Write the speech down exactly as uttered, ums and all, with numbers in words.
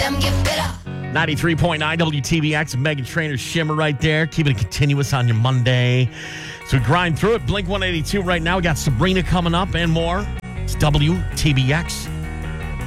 them get better. ninety-three point nine W T B X, Megan Trainor Shimmer right there, keeping it continuous on your Monday. So we grind through it. Blink one eighty-two right now. We got Sabrina coming up and more. It's W T B X.